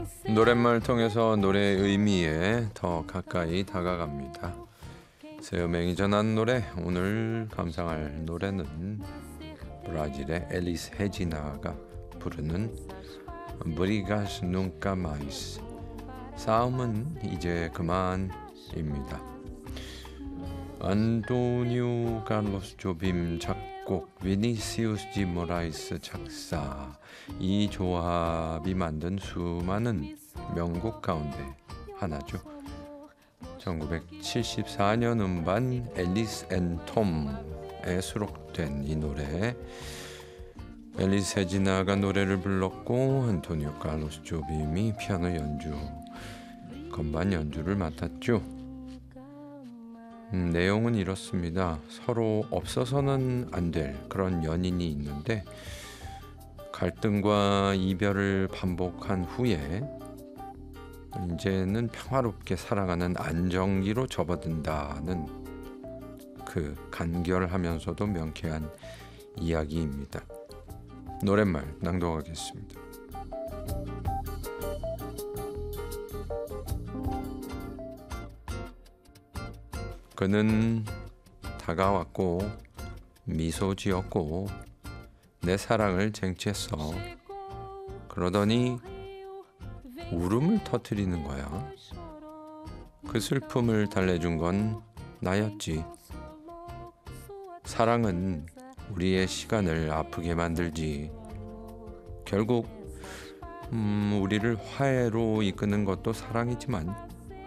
노랫말 통해서 노래의 의미에 더 가까이 다가갑니다. 새음행이 전한 노래, 오늘 감상할 노래는 브라질의 엘리스 헤지나가 부르는 Brigas Nunca Mais, 싸움은 이제 그만입니다. 안토니오 카를로스 조빔 작곡, 비니시우스 디 모라이스 작사, 이 조합이 만든 수많은 명곡 가운데 하나죠. 1974년 음반 앨리스 앤 톰에 수록된 이 노래, 엘리스 헤지나가 노래를 불렀고 안토니오 카를로스 조빔이 피아노 연주, 건반 연주를 맡았죠. 내용은 이렇습니다. 서로 없어서는 안 될 그런 연인이 있는데 갈등과 이별을 반복한 후에 이제는 평화롭게 살아가는 안정기로 접어든다는 그 간결하면서도 명쾌한 이야기입니다. 노랫말 낭독하겠습니다. 그는 다가왔고 미소 지었고 내 사랑을 쟁취했어. 그러더니 울음을 터뜨리는 거야. 그 슬픔을 달래준 건 나였지. 사랑은 우리의 시간을 아프게 만들지. 결국 우리를 화해로 이끄는 것도 사랑이지만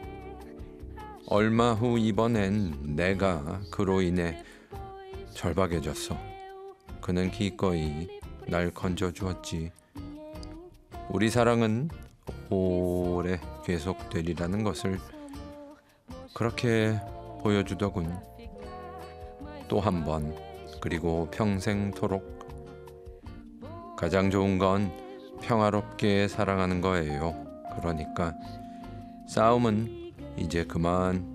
얼마 후 이번엔 내가 그로 인해 절박해졌어. 그는 기꺼이 날 건져주었지. 우리 사랑은 오래 계속되리라는 것을 그렇게 보여주더군. 또 한 번, 그리고 평생토록. 가장 좋은 건 평화롭게 사랑하는 거예요. 그러니까 싸움은 이제 그만.